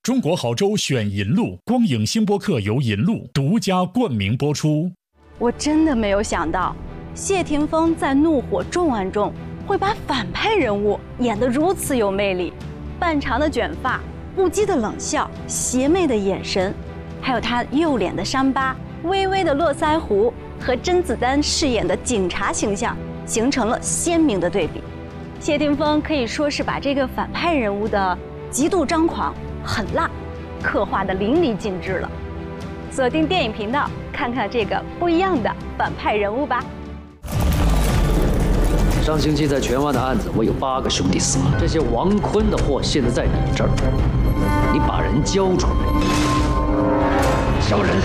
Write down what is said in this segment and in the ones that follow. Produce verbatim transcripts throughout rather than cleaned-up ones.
中国好州选银路，光影星播客由银路独家冠名播出。 我真的没有想到，谢霆锋在《怒火重案》中会把反派人物演得如此有魅力，半长的卷发、不羁的冷笑、邪魅的眼神，还有他右脸的伤疤、微微的络腮胡和甄子丹饰演的警察形象形成了鲜明的对比。谢霆锋可以说是把这个反派人物的极度张狂、狠辣刻画得淋漓尽致了。锁定电影频道，看看这个不一样的反派人物吧。 上星期在荃湾的案子，我有八个兄弟死了。这些王坤的货现在在你这儿，你把人交出来。什么人？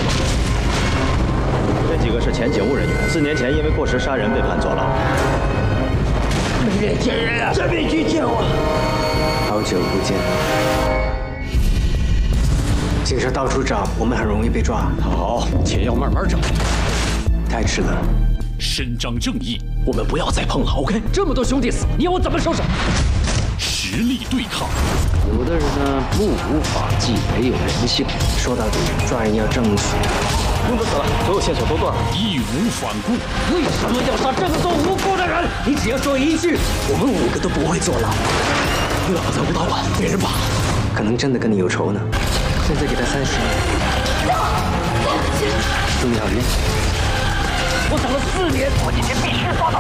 这几个是前警务人员，四年前因为过失杀人被判坐牢。 没人见人啊！这边去见我。 好久不见。警察到处找，我们很容易被抓。 好，且要慢慢找。 太迟了。 伸张正义， 我们不要再碰了 ，OK？ 这么多兄弟死，你要我怎么收手？ 实力对抗。 有的人呢，目无法纪，没有人性。 说到底，抓人要正义。 公子死了，所有线索都断了， 义无反顾。 为什么要杀这么多无辜的人？ 你只要说一句，我们五个都不会坐牢。 你老婆在舞蹈馆被人绑， 可能真的跟你有仇呢。现在给他三十万。重要人。 我等了四年，我今天必须抓到。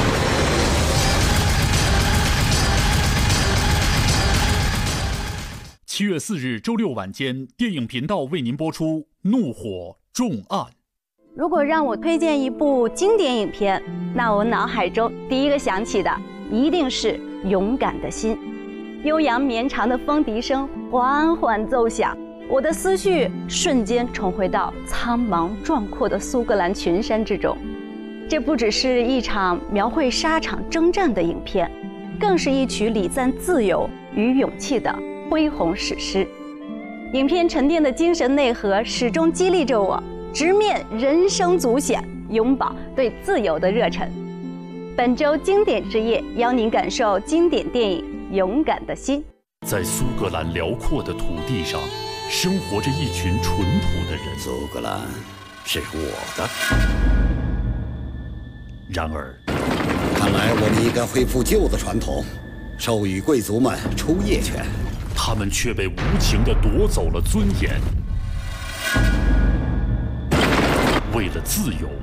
七月四日周六晚间，电影频道为您播出《怒火重案》。 如果让我推荐一部经典影片，那我脑海中第一个想起的一定是《勇敢的心》。悠扬绵长的风笛声缓缓奏响，我的思绪瞬间重回到苍茫壮阔的苏格兰群山之中。这不只是一场描绘沙场征战的影片，更是一曲礼赞自由与勇气的恢宏史诗。影片沉淀的精神内核始终激励着我直面人生阻险，永葆对自由的热忱。本周经典之夜，邀您感受经典电影《勇敢的心》。 在苏格兰辽阔的土地上，生活着一群淳朴的人。 苏格兰是我的。 然而， 看来我们应该恢复旧的传统，授予贵族们出夜权。 他们却被无情地夺走了尊严。为了自由，